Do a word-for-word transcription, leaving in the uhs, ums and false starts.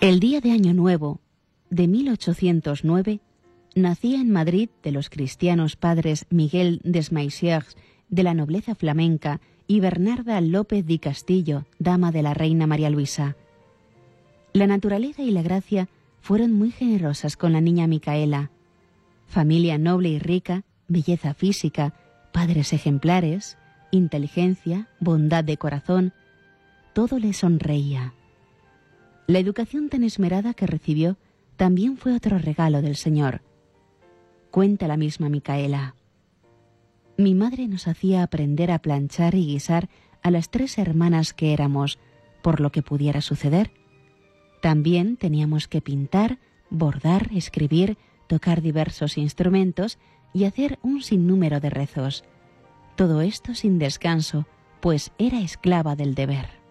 El día de Año Nuevo de mil ochocientos nueve nacía en Madrid de los cristianos padres Miguel Desmaisiers, de la nobleza flamenca, y Bernarda López di Castillo, dama de la reina María Luisa. La naturaleza y la gracia fueron muy generosas con la niña Micaela. Familia noble y rica, belleza física, padres ejemplares, inteligencia, bondad de corazón, todo le sonreía. La educación tan esmerada que recibió también fue otro regalo del Señor. Cuenta la misma Micaela: mi madre nos hacía aprender a planchar y guisar a las tres hermanas que éramos, por lo que pudiera suceder. También teníamos que pintar, bordar, escribir, tocar diversos instrumentos y hacer un sinnúmero de rezos. Todo esto sin descanso, pues era esclava del deber.